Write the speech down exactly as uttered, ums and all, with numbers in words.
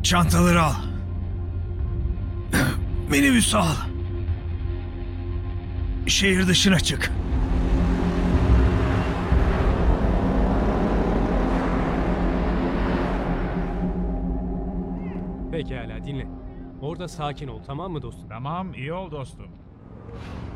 Çantaları al. Minibüsü al. Şehir dışına çık. Pekala dinle. Orada sakin ol, tamam mı dostum? Tamam, iyi ol dostum.